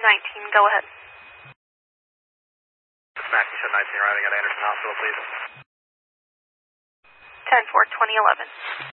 19, go ahead. Mac, you said 19 arriving at Anderson Hospital, please. 10-4, 2011.